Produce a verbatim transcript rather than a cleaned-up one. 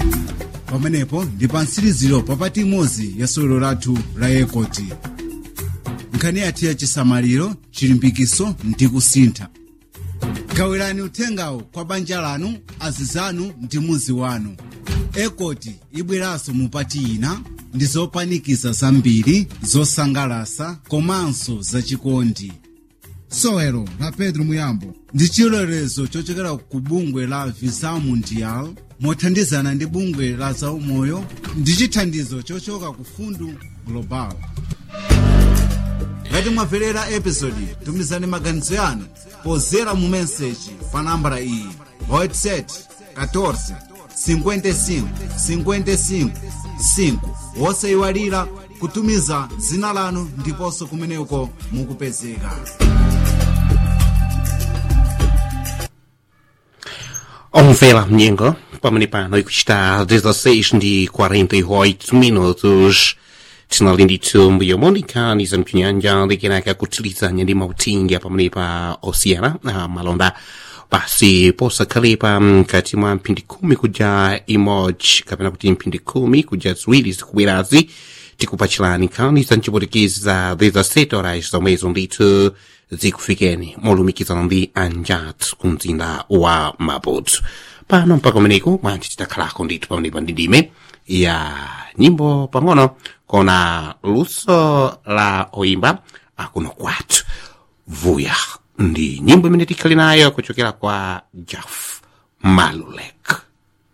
pamenepo ndi pa mtsiriziro papati imodzi ya sewero lathu la ekoti. Nkhani yathu ya chisamaliro, chilimbikiso ndi kusintha. Gawirani uthengawo kwa banja lanu, azizanu ndi muzi wanu. Ekoti ibweranso mupati ina ndi zopanikiza zambiri, zosangalatsa komanso zachikondi. Sewero la Pedro Muyambo ndi chilolezo chochokera ku bungwe la Visa Mundial mothandizana ndi bungwe la zaumoyo ndi chithandizo chochoka ku Fundu Global. Ngati mwamverera episodi, tumizani maganizo yanu pozera mu message pa nambala iyi WhatsApp catorze cinquenta e cinco cinquenta e cinco cinco. Wosayiwalira kutumiza dzina lanu ndiponso kumeneko mukupezeka. Omvela mnyengo, pamene pano ikuchita dezesseis ndi quarenta e oito minutos. Tinalindithu mbuyo monika ni zampinyanja likenaka kutilizanya ndi mautinga pamene pa Oceana na malonda. Basi posakhalepa mkati mwa mphindi khumi kuja imodzi kapena kuti mphindi khumi kuja ziwiri zikubwerazi tikupachirani nkhani za mchiputikezi za dezessete horas zomwezo ndithu zikufikeni molumikizana ndi anjat ku mzinda wa Maputo. Pano mpaka kumeneko mwanji titakhalako ndithu pamenepa ndi ndime ya nyimbo pang'ono kona luso la oimba akuno kwathu vuya ndi nyimbo imene tikhali nayo kuchokera kwa Jaf Malulek.